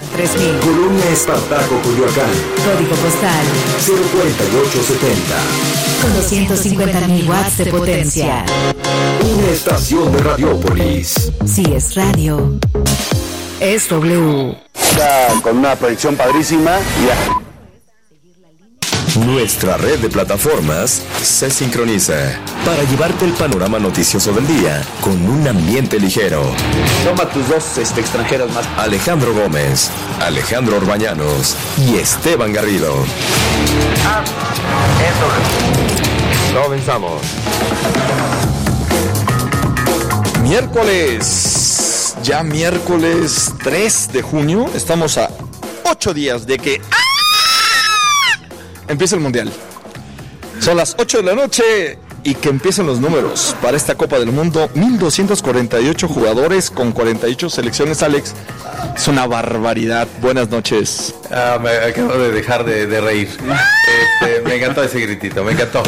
3000. Colonia Espartaco, Coyoacán. Código postal 04870. con 250.000 watts de potencia. Una estación de Radiópolis. Si es radio, es W. Con una proyección padrísima. Nuestra red de plataformas se sincroniza para llevarte el panorama noticioso del día con un ambiente ligero. Toma tus dos extranjeros más. Alejandro Gómez, Alejandro Orbañanos y Esteban Garrido. Comenzamos. Miércoles, ya miércoles 3 de junio, estamos a 8 días de que empiece el Mundial. Son las 8 de la noche y que empiecen los números para esta Copa del Mundo. 1,248 jugadores con 48 selecciones, Alex. Es una barbaridad. Buenas noches. Me acabo de dejar de reír. Me encantó ese gritito, me encantó.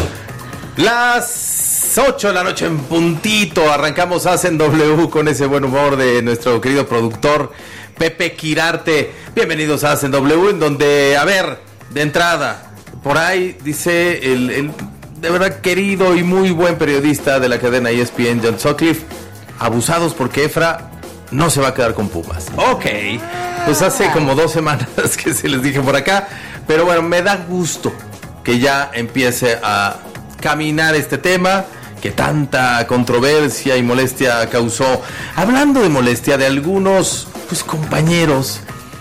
Las 8 de la noche en puntito. Arrancamos Hacen W con ese buen humor de nuestro querido productor Pepe Quirarte. Bienvenidos a Hacen W, en donde, a ver, de entrada, por ahí dice el de verdad querido y muy buen periodista de la cadena ESPN, John Sutcliffe, abusados porque Efra no se va a quedar con Pumas. Ok, pues hace como 2 semanas que se les dije por acá, pero bueno, me da gusto que ya empiece a caminar este tema que tanta controversia y molestia causó. Hablando de molestia de algunos pues compañeros,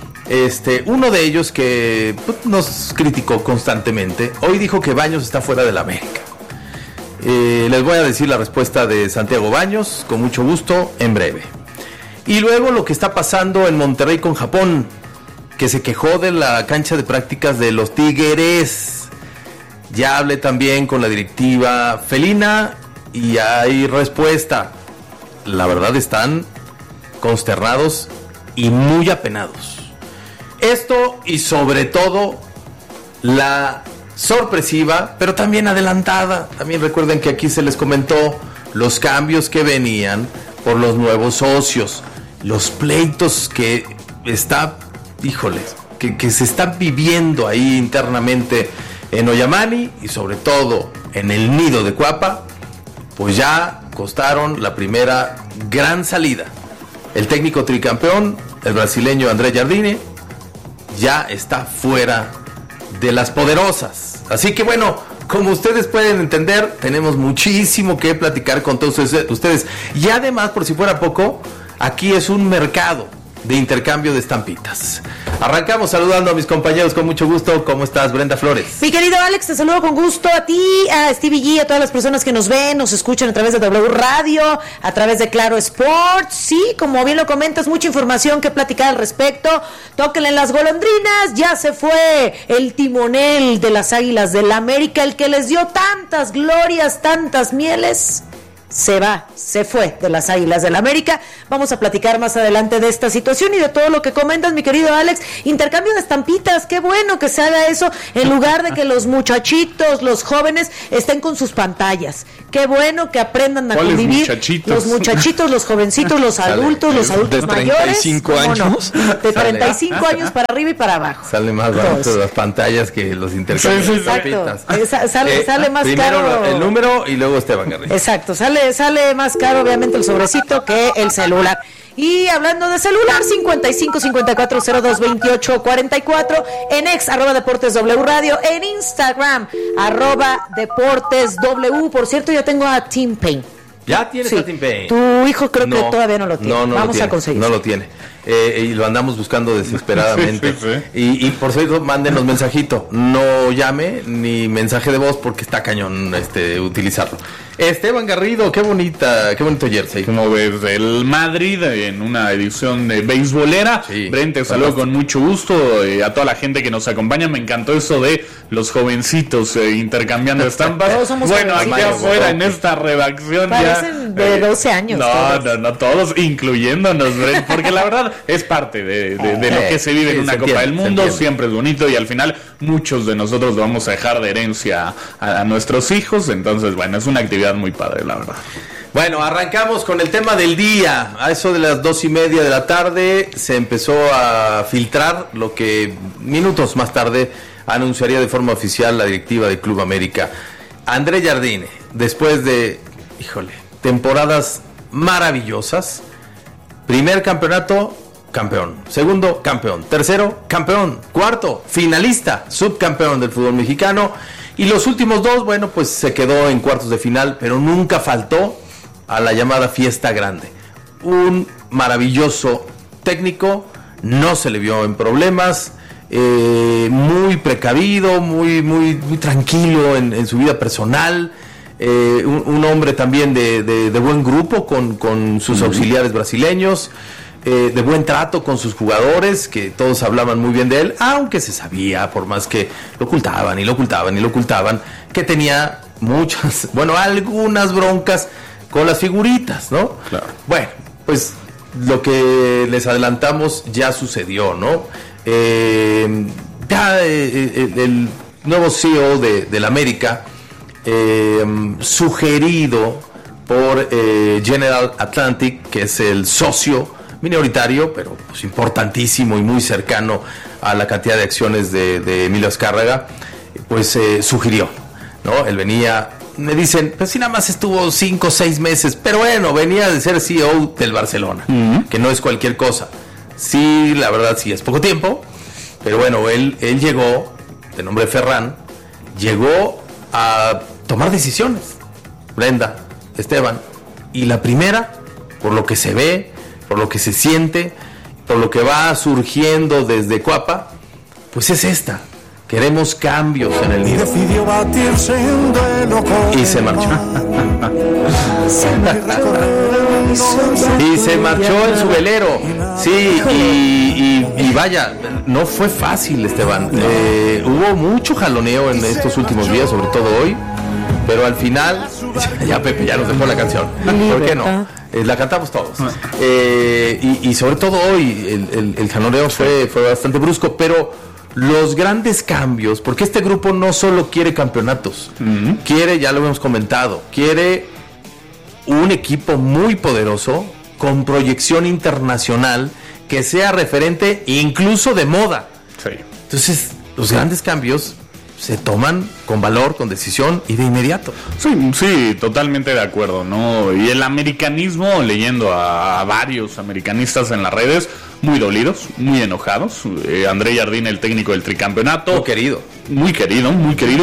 uno de ellos que nos criticó constantemente, hoy dijo que Baños está fuera de la América. Les voy a decir la respuesta de Santiago Baños, con mucho gusto, en breve. Y luego lo que está pasando en Monterrey con Japón, que se quejó de la cancha de prácticas de los Tigres. Ya hablé también con la directiva felina y hay respuesta. La verdad están consternados y muy apenados. Esto y sobre todo la sorpresiva, pero también adelantada. También recuerden que aquí se les comentó los cambios que venían por los nuevos socios, los pleitos que está, híjoles, que se están viviendo ahí internamente en Oyamani y sobre todo en el nido de Cuapa, pues ya costaron la primera gran salida. El técnico tricampeón, el brasileño André Jardine, ya está fuera de las poderosas. Así que bueno, como ustedes pueden entender, tenemos muchísimo que platicar con todos ustedes. Y además, por si fuera poco, aquí es un mercado de intercambio de estampitas. Arrancamos saludando a mis compañeros con mucho gusto. ¿Cómo estás, Brenda Flores? Mi querido Alex, te saludo con gusto a ti, a Stevie G, a todas las personas que nos ven, nos escuchan a través de W Radio, a través de Claro Sports. Sí, como bien lo comentas, mucha información que platicar al respecto. Tóquenle en las golondrinas, ya se fue el timonel de las Águilas del América, el que les dio tantas glorias, tantas mieles. Se fue de las Águilas del América. Vamos a platicar más adelante de esta situación y de todo lo que comentas, mi querido Alex. Intercambio de estampitas, qué bueno que se haga eso en lugar de que los muchachitos, los jóvenes estén con sus pantallas. Qué bueno que aprendan a convivir. Los muchachitos, los jovencitos, los adultos, los adultos mayores. ¿De 35 años? No, de 35 años para arriba y para abajo. Sale más barato las pantallas que los intercambios de estampitas. Sale más primero caro. El número y luego Esteban Garrido. Exacto, sale más caro obviamente el sobrecito que el celular. Y hablando de celular, 55-5402-2844, en ex, @Deportes W Radio, en Instagram, @Deportes W. Por cierto, yo tengo a Tim Payne. ¿Ya tienes a Tim Payne? Tu hijo creo que todavía no lo tiene. No Vamos lo tiene, a conseguir. No lo tiene. Y lo andamos buscando desesperadamente. Sí. Y por cierto, mándenos mensajito. No llame ni mensaje de voz porque está cañón utilizarlo. Esteban Garrido, qué bonito jersey. Como ves, el Madrid en una edición de beisbolera. Sí, Brent, te saludo con mucho gusto a toda la gente que nos acompaña. Me encantó eso de los jovencitos intercambiando estampas. Todos somos bueno, aquí jovencitos. afuera en esta redacción Parecen ya, de 12 años. No, todos incluyéndonos, Brent, porque la verdad es parte de lo que se vive en una Copa del Mundo. Siempre es bonito y al final muchos de nosotros lo vamos a dejar de herencia a nuestros hijos. Entonces, bueno, es una actividad muy padre, la verdad. Bueno, arrancamos con el tema del día. A eso de las 2:30 de la tarde se empezó a filtrar lo que minutos más tarde anunciaría de forma oficial la directiva de Club América. André Jardine, después de, temporadas maravillosas, primer campeonato, campeón, segundo, campeón, tercero, campeón, cuarto, finalista, subcampeón del fútbol mexicano, y los últimos dos, bueno, pues se quedó en cuartos de final, pero nunca faltó a la llamada fiesta grande. Un maravilloso técnico, no se le vio en problemas, muy precavido, muy tranquilo en su vida personal, un hombre también de buen grupo con sus auxiliares brasileños, de buen trato con sus jugadores, que todos hablaban muy bien de él, aunque se sabía, por más que lo ocultaban, que tenía algunas broncas con las figuritas, ¿no? Claro. Bueno, pues lo que les adelantamos ya sucedió, ¿no? El nuevo CEO del América, sugerido por General Atlantic, que es el socio minoritario, pero pues importantísimo y muy cercano a la cantidad de acciones de Emilio Azcárraga, pues sugirió, ¿no? Él venía, me dicen, pues sí, nada más estuvo 5 o 6 meses, pero bueno, venía de ser CEO del Barcelona, que no es cualquier cosa. Sí, la verdad sí es poco tiempo, pero bueno, él llegó, de nombre Ferran, llegó a tomar decisiones, Brenda, Esteban, y la primera, por lo que se ve, por lo que se siente, por lo que va surgiendo desde Cuapa, pues es esta: queremos cambios en el nido. Y se marchó. Y se marchó en su velero. Sí, y vaya, no fue fácil, Esteban. Hubo mucho jaloneo en estos últimos días, sobre todo hoy. Pero al final, ya Pepe ya nos dejó la canción. ¿Por qué no? La cantamos todos. Y sobre todo hoy, el jaloneo fue bastante brusco, pero los grandes cambios, porque este grupo no solo quiere campeonatos, quiere, ya lo hemos comentado, quiere un equipo muy poderoso, con proyección internacional, que sea referente incluso de moda. Sí. Entonces, los grandes cambios se toman con valor, con decisión y de inmediato. Sí, totalmente de acuerdo, ¿no? Y el americanismo, leyendo a varios americanistas en las redes, muy dolidos, muy enojados. André Jardine, el técnico del tricampeonato. Muy querido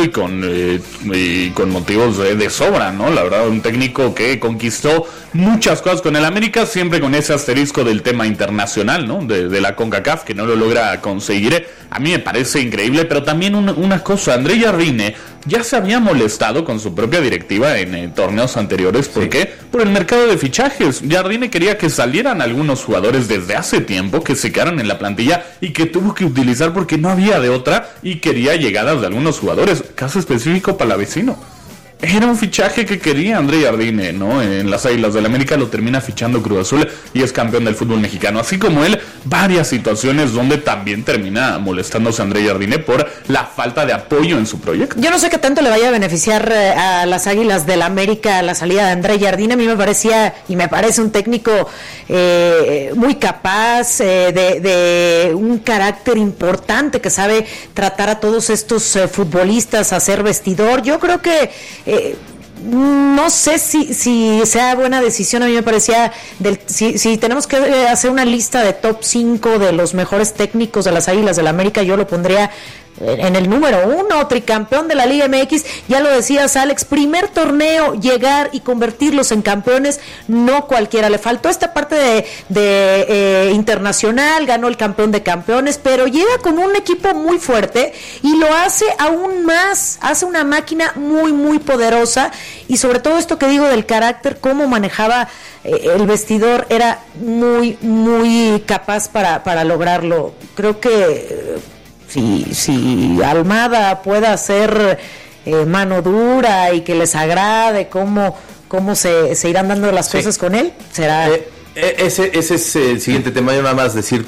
y con motivos de sobra, ¿no? La verdad, un técnico que conquistó muchas cosas con el América, siempre con ese asterisco del tema internacional, ¿no? De la CONCACAF, que no lo logra conseguir. A mí me parece increíble, pero también una cosa, André Jardine ya se había molestado con su propia directiva en torneos anteriores. ¿Por qué? Por el mercado de fichajes. Jardine quería que salieran algunos jugadores desde hace tiempo, que se quedaran en la plantilla y que tuvo que utilizar porque no había de otra, y quería llegadas de algunos jugadores. Caso específico, Palavecino. Era un fichaje que quería André Jardine, ¿no? En las Águilas del América lo termina fichando Cruz Azul y es campeón del fútbol mexicano. Así como él, varias situaciones donde también termina molestándose André Jardine por la falta de apoyo en su proyecto. Yo no sé qué tanto le vaya a beneficiar a las Águilas del América la salida de André Jardine. A mí me parece un técnico muy capaz, de un carácter importante, que sabe tratar a todos estos futbolistas, hacer vestidor. Yo creo que no sé si sea buena decisión. A mí me parecía, si tenemos que hacer una lista de top 5 de los mejores técnicos de las Águilas del América, yo lo pondría en el número 1, tricampeón de la Liga MX. Ya lo decías, Alex, primer torneo, llegar y convertirlos en campeones, no cualquiera. Le faltó esta parte de internacional, ganó el campeón de campeones, pero llega con un equipo muy fuerte y lo hace aún más, hace una máquina muy, muy poderosa. Y sobre todo esto que digo del carácter, cómo manejaba el vestidor, era muy, muy capaz para lograrlo. Creo que si Almada pueda hacer mano dura y que les agrade cómo se irán dando las cosas con él, será... Ese es el siguiente tema. Yo nada más decirte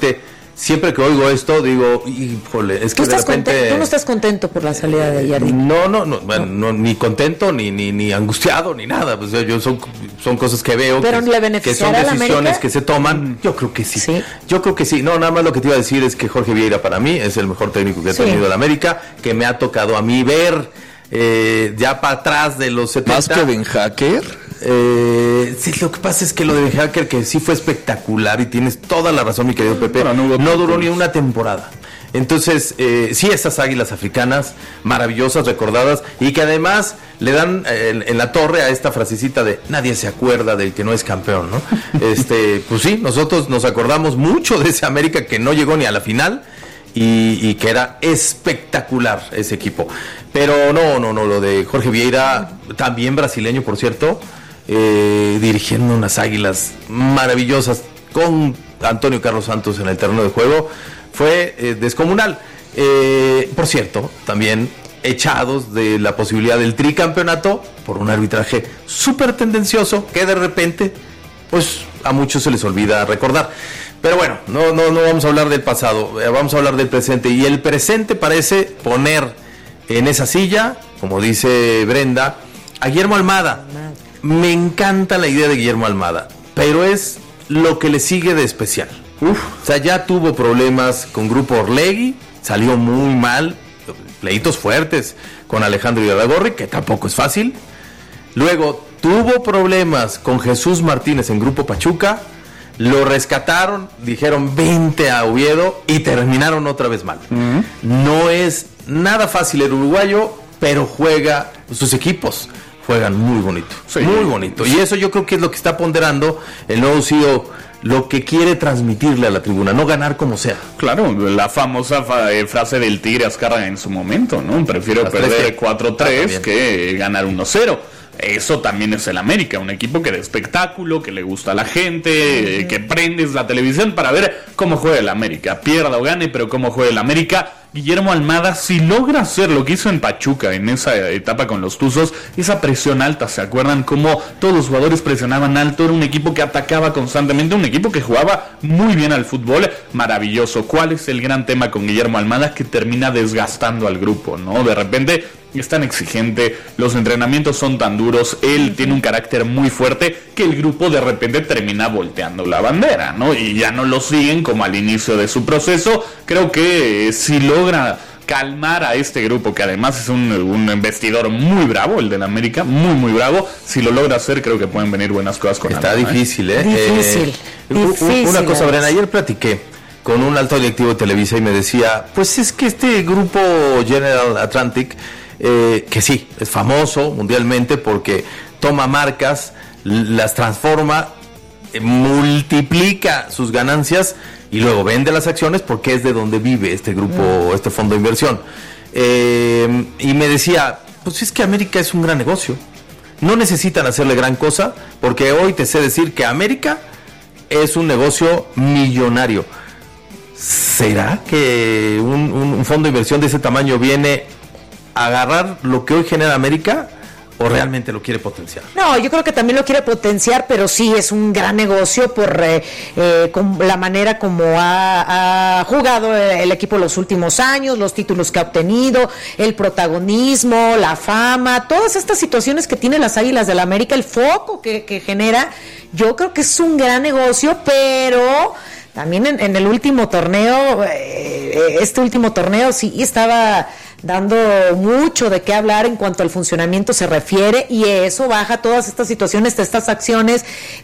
siempre que oigo esto, digo, híjole, es que de repente... Tú no estás contento por la salida de Jardín. No, ni contento, ni angustiado, ni nada. Pues yo son cosas que veo, pero que son decisiones que se toman. Yo creo que sí. Yo creo que sí. No, nada más lo que te iba a decir es que Jorge Vieira para mí es el mejor técnico que ha tenido el América, que me ha tocado a mí ver ya para atrás de los 70. ¿Más que Ben Hacker? Sí, lo que pasa es que lo de Ben Hacker, que sí fue espectacular, y tienes toda la razón, mi querido Pepe, no duró ni una temporada. Entonces, sí, estas águilas africanas maravillosas, recordadas, y que además le dan en la torre a esta frasecita de nadie se acuerda del que no es campeón, ¿no? Pues sí, nosotros nos acordamos mucho de ese América que no llegó ni a la final y que era espectacular ese equipo. Pero no, lo de Jorge Vieira, también brasileño, por cierto, dirigiendo unas águilas maravillosas con Antonio Carlos Santos en el terreno de juego, fue descomunal. Por cierto, también echados de la posibilidad del tricampeonato por un arbitraje súper tendencioso que de repente, pues a muchos se les olvida recordar. Pero bueno, no vamos a hablar del pasado, vamos a hablar del presente, y el presente parece poner en esa silla, como dice Brenda, a Guillermo Almada. Me encanta la idea de Guillermo Almada, pero es lo que le sigue de especial. O sea, ya tuvo problemas con Grupo Orlegui, salió muy mal, pleitos fuertes con Alejandro Irarrágorri, que tampoco es fácil. Luego tuvo problemas con Jesús Martínez en Grupo Pachuca, lo rescataron, dijeron vente a Oviedo y terminaron otra vez mal. No es nada fácil el uruguayo, pero sus equipos juegan muy bonito, muy bonito. Y eso yo creo que es lo que está ponderando el nuevo CEO, lo que quiere transmitirle a la tribuna, no ganar como sea. Claro, la famosa frase del Tigre Azcárraga en su momento, ¿no? Prefiero perder 4-3 que ganar 1-0. Eso también es el América, un equipo que da espectáculo, que le gusta a la gente, que prendes la televisión para ver cómo juega el América, pierda o gane, pero cómo juega el América. Guillermo Almada, si logra hacer lo que hizo en Pachuca en esa etapa con los Tuzos, esa presión alta, ¿se acuerdan cómo todos los jugadores presionaban alto? Era un equipo que atacaba constantemente, un equipo que jugaba muy bien al fútbol, maravilloso. ¿Cuál es el gran tema con Guillermo Almada? Que termina desgastando al grupo, ¿no? De repente es tan exigente, los entrenamientos son tan duros, él tiene un carácter muy fuerte que el grupo de repente termina volteando la bandera, ¿no? Y ya no lo siguen como al inicio de su proceso. Creo que si logra calmar a este grupo, que además es un investidor muy bravo, el del América, muy bravo, si lo logra hacer, creo que pueden venir buenas cosas con Está Almada, difícil, Difícil. Una cosa, Brena, ayer platiqué con un alto directivo de Televisa y me decía, pues es que este grupo General Atlantic, que sí, es famoso mundialmente porque toma marcas, las transforma, multiplica sus ganancias y luego vende las acciones porque es de donde vive este grupo, este fondo de inversión. Y me decía, pues es que América es un gran negocio, no necesitan hacerle gran cosa, porque hoy te sé decir que América es un negocio millonario. ¿Será que un fondo de inversión de ese tamaño viene a agarrar lo que hoy genera América o realmente lo quiere potenciar? No, yo creo que también lo quiere potenciar, pero sí es un gran negocio por la manera como ha jugado el equipo los últimos años, los títulos que ha obtenido, el protagonismo, la fama, todas estas situaciones que tienen las Águilas del América, el foco que genera. Yo creo que es un gran negocio, pero también en el último torneo, este último torneo sí estaba dando mucho de qué hablar en cuanto al funcionamiento se refiere, y eso baja todas estas situaciones, estas acciones,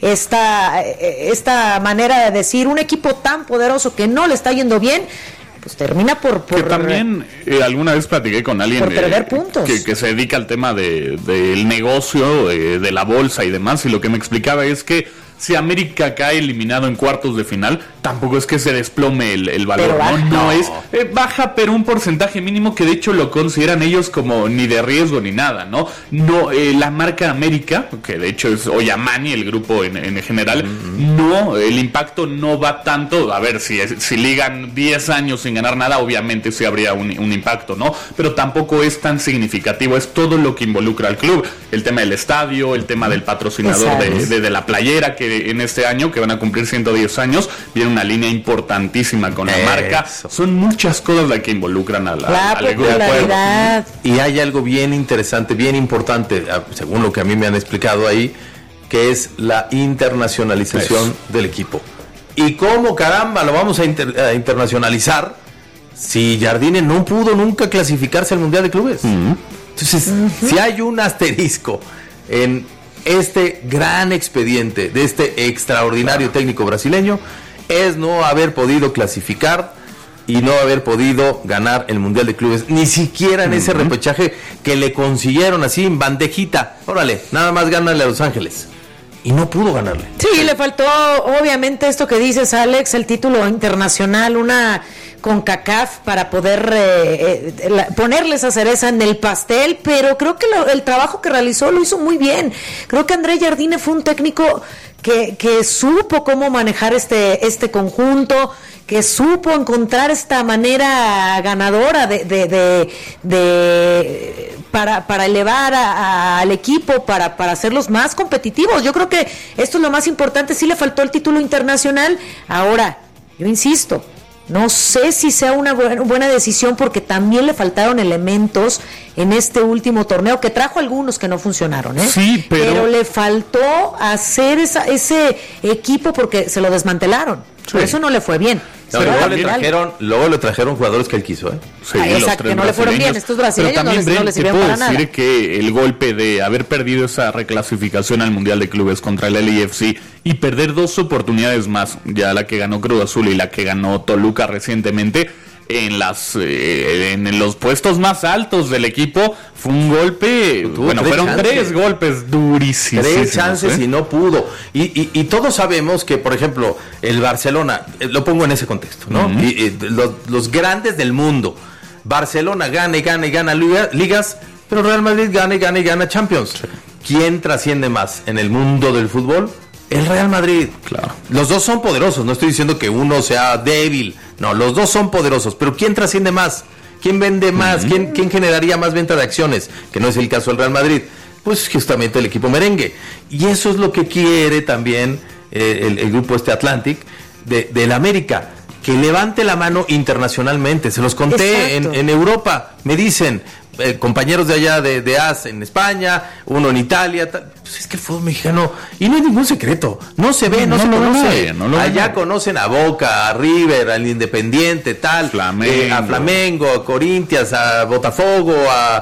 esta manera de decir, un equipo tan poderoso que no le está yendo bien, pues termina por que también alguna vez platiqué con alguien por perder puntos, que se dedica al tema del negocio, de la bolsa y demás, y lo que me explicaba es que si América cae eliminado en cuartos de final, tampoco es que se desplome el valor, no es baja, pero un porcentaje mínimo que de hecho lo consideran ellos como ni de riesgo ni nada, ¿no? La marca América, que de hecho es Oyamani, el grupo en general, no, el impacto no va tanto. A ver, si ligan 10 años sin ganar nada, obviamente sí habría un impacto, ¿no? Pero tampoco es tan significativo, es todo lo que involucra al club, el tema del estadio, el tema del patrocinador de la playera, que en este año, que van a cumplir 110 años, viene una línea importantísima con la marca. Son muchas cosas las que involucran al popularidad. Y hay algo bien interesante, bien importante, según lo que a mí me han explicado ahí, que es la internacionalización del equipo. ¿Y cómo caramba lo vamos a internacionalizar si Jardine no pudo nunca clasificarse al Mundial de Clubes? Entonces, si hay un asterisco en este gran expediente de este extraordinario técnico brasileño, es no haber podido clasificar y no haber podido ganar el Mundial de Clubes, ni siquiera en ese repechaje que le consiguieron así en bandejita. Órale, nada más gánale a Los Ángeles. Y no pudo ganarle. Sí, le faltó, obviamente, esto que dices, Alex, el título internacional, una CONCACAF para poder ponerle esa cereza en el pastel, pero creo que el trabajo que realizó lo hizo muy bien. Creo que André Jardine fue un técnico que supo cómo manejar este conjunto, que supo encontrar esta manera ganadora para elevar al equipo, para hacerlos más competitivos. Yo creo que esto es lo más importante. Sí le faltó el título internacional. Ahora, yo insisto, no sé si sea una buena decisión, porque también le faltaron elementos en este último torneo, que trajo algunos que no funcionaron, ¿eh? Sí, pero le faltó hacer ese equipo porque se lo desmantelaron. Sí. Por eso no le fue bien. No, luego le trajeron jugadores que él quiso, ¿eh? Sí, exacto, que no le fueron bien. Estos brasileños no les sirvieron para nada. Decir que el golpe de haber perdido esa reclasificación al Mundial de Clubes contra el LAFC y perder 2 oportunidades más, ya la que ganó Cruz Azul y la que ganó Toluca recientemente, en los puestos más altos del equipo, fue un golpe. Fueron 3 golpes durísimos. 3 chances y no pudo. Y todos sabemos que, por ejemplo, el Barcelona, lo pongo en ese contexto, ¿no? Los grandes del mundo, Barcelona gana y gana ligas, pero Real Madrid gana y gana Champions. Sí. ¿Quién trasciende más en el mundo del fútbol? El Real Madrid. Claro. Los dos son poderosos, no estoy diciendo que uno sea débil, no, los dos son poderosos, pero ¿quién trasciende más? ¿Quién vende más? ¿Quién generaría más venta de acciones? Que no es el caso del Real Madrid. Pues justamente el equipo merengue. Y eso es lo que quiere también el grupo Atlantic del América, que levante la mano internacionalmente. Se los conté en Europa, me dicen compañeros de allá de AS en España, uno en Italia, pues es que el fútbol mexicano, y no hay ningún secreto, no se ve, no se conoce. Allá conocen a Boca, a River, al Independiente, tal, a Flamengo, a Corinthians, a Botafogo, a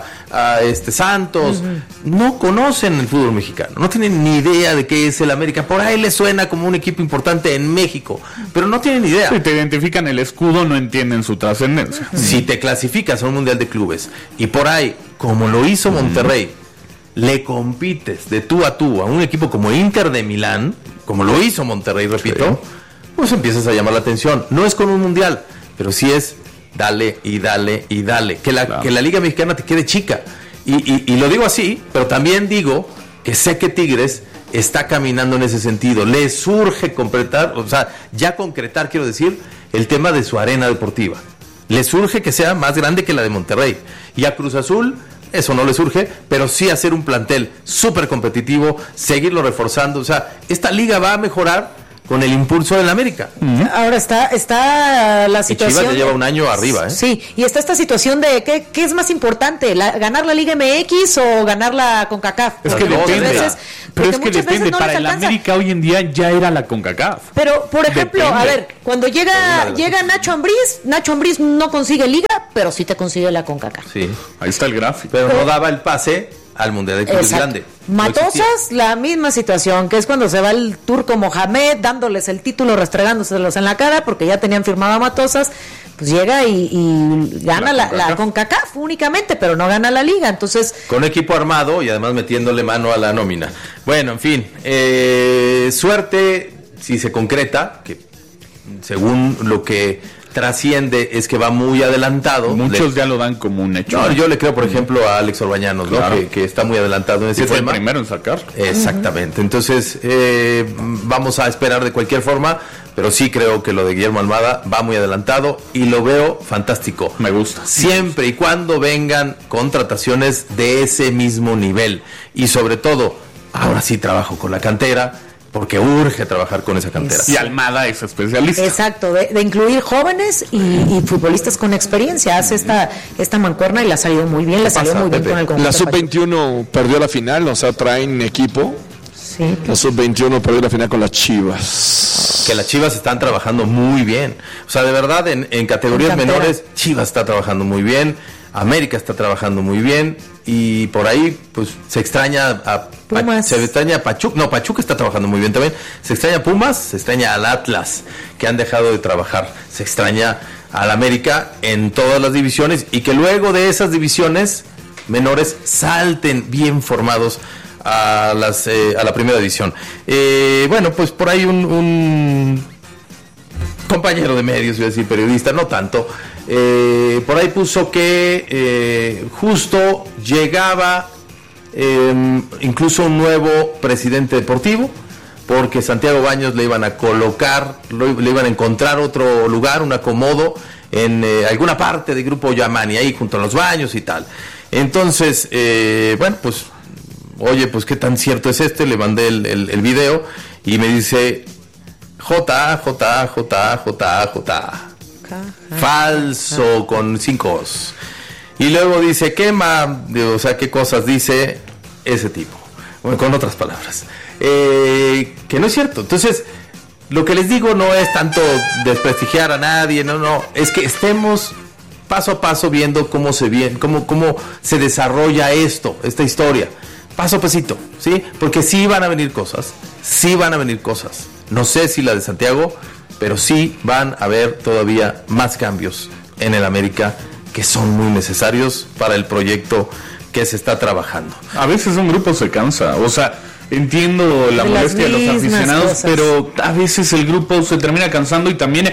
Santos. No conocen el fútbol mexicano, no tienen ni idea de qué es el América. Por ahí les suena como un equipo importante en México, pero no tienen idea. Si te identifican el escudo, no entienden su trascendencia. Si te clasificas a un Mundial de Clubes y por ahí, como lo hizo Monterrey, le compites de tú a tú a un equipo como Inter de Milán, como lo hizo Monterrey, repito, pues empiezas a llamar la atención. No es con un Mundial, pero sí es dale y dale y dale. Que la Liga Mexicana te quede chica. Y lo digo así, pero también digo que sé que Tigres está caminando en ese sentido. Le surge concretar, quiero decir, el tema de su arena deportiva. Le surge que sea más grande que la de Monterrey. Y a Cruz Azul eso no le surge, pero sí hacer un plantel súper competitivo, seguirlo reforzando. O sea, esta liga va a mejorar con el impulso del América. Ahora está la situación. Chivas ya lleva un año arriba, ¿eh? Sí, y está esta situación de ¿qué es más importante? ¿Ganar la Liga MX o ganar la CONCACAF? Es que depende. Pero es que depende. No, para el América hoy en día ya era la CONCACAF. Pero, por ejemplo, a ver, cuando llega Nacho Ambriz no consigue Liga, pero sí te consigue la CONCACAF. Sí, ahí está el gráfico. Pero no daba el pase al Mundial de Clubes grande. Matosas, la misma situación, que es cuando se va el turco Mohamed dándoles el título, restregándoselos en la cara, porque ya tenían firmado a Matosas, pues llega y gana la CONCACAF únicamente, pero no gana la Liga. Entonces, con equipo armado y además metiéndole mano a la nómina. Bueno, en fin, suerte si se concreta, que según lo que trasciende es que va muy adelantado. Muchos ya lo dan como un hecho. No, yo le creo, por ejemplo, a Alex Orbañanos, claro, ¿no? que está muy adelantado en ese tema. Fue el primero en sacar. Exactamente. Entonces, vamos a esperar de cualquier forma, pero sí creo que lo de Guillermo Almada va muy adelantado y lo veo fantástico. Me gusta. Siempre y cuando vengan contrataciones de ese mismo nivel. Y sobre todo, ahora sí trabajo con la cantera, porque urge trabajar con esa cantera. Y Almada es especialista. Exacto, de incluir jóvenes y futbolistas con experiencia. Hace esta mancuerna y le ha salido muy bien, le salió muy bien con el conjunto. La sub-21 perdió la final, o sea, traen equipo. Sí. La sub-21 perdió la final con las Chivas. Que las Chivas están trabajando muy bien. O sea, de verdad, en categorías menores, Chivas está trabajando muy bien, América está trabajando muy bien, y por ahí, pues, se extraña a Pumas. Se extraña a Pachuca. No, Pachuca está trabajando muy bien también. Se extraña a Pumas, se extraña al Atlas, que han dejado de trabajar. Se extraña al América en todas las divisiones, y que luego de esas divisiones menores salten bien formados a la primera división. Bueno, pues por ahí un compañero de medios, voy a decir periodista, no tanto, por ahí puso que justo llegaba incluso un nuevo presidente deportivo, porque Santiago Baños le iban a colocar, le iban a encontrar otro lugar, un acomodo en alguna parte del Grupo Yamani, ahí junto a los baños y tal. Entonces, bueno, pues oye, pues qué tan cierto es le mandé el video y me dice J. Falso con 5 O's. Y luego dice quema, o sea, qué cosas dice ese tipo. Bueno, con otras palabras. Que no es cierto. Entonces, lo que les digo no es tanto desprestigiar a nadie, no, es que estemos paso a paso viendo cómo se desarrolla esta historia. Paso a pasito, ¿sí? Porque sí van a venir cosas. No sé si la de Santiago, pero sí van a haber todavía más cambios en el América que son muy necesarios para el proyecto que se está trabajando. A veces un grupo se cansa, o sea, entiendo la molestia de los aficionados, cosas. Pero a veces el grupo se termina cansando y también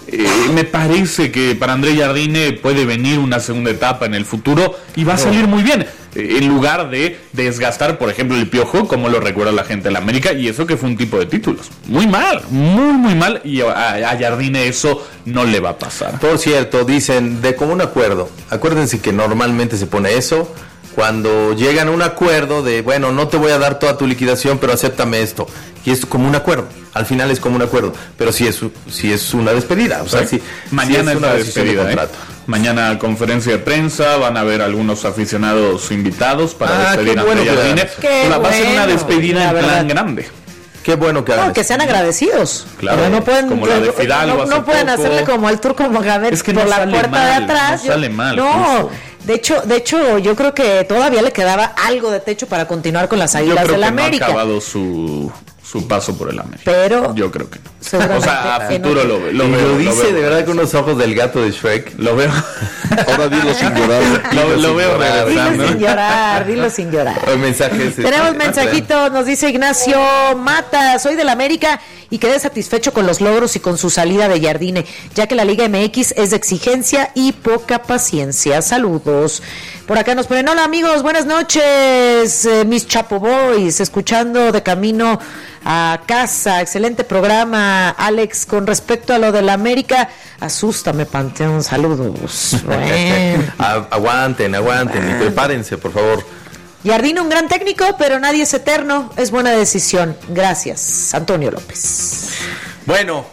me parece que para André Jardine puede venir una segunda etapa en el futuro y va a salir muy bien. En lugar de desgastar, por ejemplo, el Piojo, como lo recuerda la gente de la América, y eso que fue un tipo de títulos. Muy mal, muy mal, y a Jardine eso no le va a pasar. Por cierto, dicen de común acuerdo. Acuérdense que normalmente se pone eso cuando llegan a un acuerdo de, bueno, no te voy a dar toda tu liquidación, pero acéptame esto. Y es como un acuerdo. Al final es como un acuerdo, pero sí es una despedida. O sea, sí, mañana sí es una despedida. Mañana conferencia de prensa, van a haber algunos aficionados invitados para despedir a André Jardine. Va a ser una despedida en plan grande. Qué bueno que hagan. No, que sean agradecidos. Claro, pero no pueden, como la de Fidalgo no pueden hacerle como al Turco Mohamed es que por no la puerta mal, de atrás. No sale mal. No, de hecho, yo creo que todavía le quedaba algo de techo para continuar con las Águilas del América. No ha acabado su paso por el América. Pero yo creo que no. O sea, a futuro lo veo. Lo dice de verdad con unos ojos del gato de Shrek. Lo veo. Ahora dilo sin llorar. Lo veo regresando. Dilo sin llorar. Mensajes. Tenemos mensajitos, nos dice Ignacio Mata, soy del América y quedé satisfecho con los logros y con su salida de Jardine, ya que la Liga MX es de exigencia y poca paciencia. Saludos. Por acá nos ponen, hola amigos, buenas noches, mis Chapo Boys, escuchando de camino a casa, excelente programa, Alex, con respecto a lo de la América, asústame Panteón, saludos. Bueno. Aguanten y prepárense, por favor. Jardine, un gran técnico, pero nadie es eterno, es buena decisión. Gracias, Antonio López. Bueno,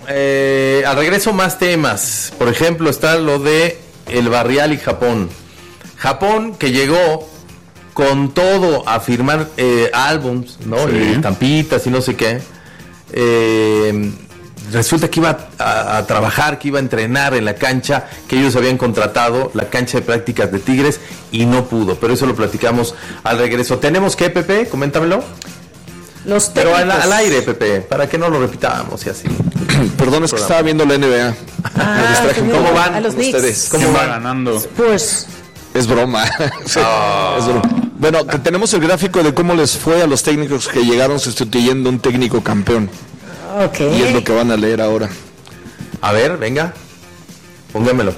al regreso más temas, por ejemplo está lo de el Barrial y Japón. Japón que llegó con todo a firmar álbums, ¿no? Sí. Y estampitas y no sé qué. Resulta que iba a trabajar, que iba a entrenar en la cancha que ellos habían contratado, la cancha de prácticas de Tigres, y no pudo. Pero eso lo platicamos al regreso. ¿Tenemos qué, Pepe? Coméntamelo. Los pero al aire, Pepe, para que no lo repitamos y así. Perdón, es que estaba viendo la NBA. ¿Cómo van a los ustedes? ¿Cómo van ganando? Pues... Es broma. Sí, es broma. Bueno, que tenemos el gráfico de cómo les fue a los técnicos que llegaron sustituyendo un técnico campeón. Okay. Y es lo que van a leer ahora. A ver, venga. Póngamelo.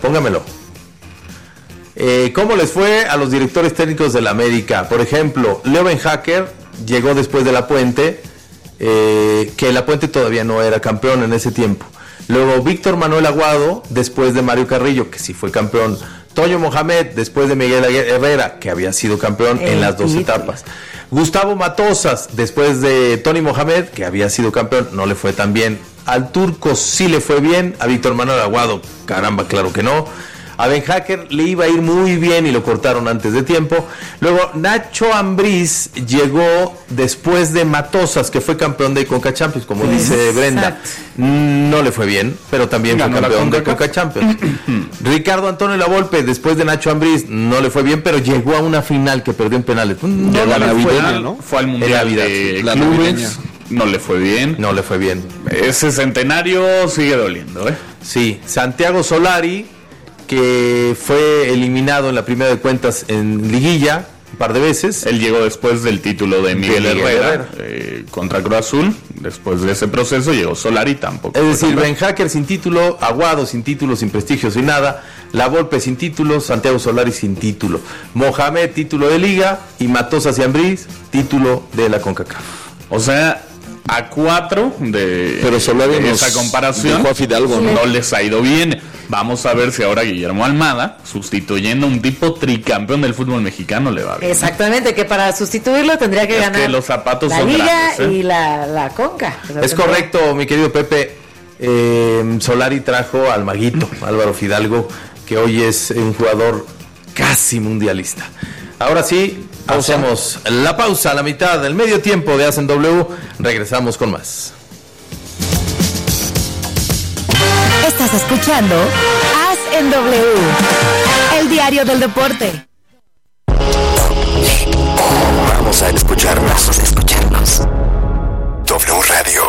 ¿Cómo les fue a los directores técnicos de la América? Por ejemplo, Leo Benhacker llegó después de La Puente, que La Puente todavía no era campeón en ese tiempo. Luego Víctor Manuel Aguado, después de Mario Carrillo, que sí fue campeón Toño Mohamed, después de Miguel Herrera, que había sido campeón en las 2 etapas. Gustavo Matosas, después de Tony Mohamed, que había sido campeón, no le fue tan bien. Al Turco sí le fue bien, a Víctor Manuel Aguado, caramba, claro que no. A Ben Hacker le iba a ir muy bien y lo cortaron antes de tiempo. Luego Nacho Ambriz llegó después de Matosas, que fue campeón de Conca Champions, como dice Brenda. No le fue bien, pero también fue campeón de Conca Champions. Ricardo Antonio Lavolpe, después de Nacho Ambriz, no le fue bien, pero llegó a una final que perdió en penales. No la final, ¿no? Fue al Mundial de Clubes. No le fue bien. No le fue bien. Ese centenario sigue doliendo, ¿eh? Sí, Santiago Solari, que fue eliminado en la primera de cuentas en liguilla un par de veces. Él llegó después del título de Miguel Herrera contra Cruz Azul. Después de ese proceso llegó Solari, tampoco. Es decir, Ben Hacker sin título, Aguado sin título, sin prestigio, sin nada. Lavolpe sin título, Santiago Solari sin título. Mohamed, título de liga, y Matosas y Ambriz, título de la CONCACAF. O sea, a 4 pero Solari de esa comparación a Fidalgo, no les ha ido bien. Vamos a ver si ahora Guillermo Almada, sustituyendo a un tipo tricampeón del fútbol mexicano, le va bien. Exactamente, que para sustituirlo tendría que ganar que los zapatos la son Liga grandes, y la Conca. Es correcto, mi querido Pepe. Solari trajo al maguito Álvaro Fidalgo, que hoy es un jugador casi mundialista. Ahora sí, hacemos la pausa a la mitad del medio tiempo de Hacen W. Regresamos con más. Estás escuchando Haz en W, el diario del deporte. Vamos a escucharnos. W Radio.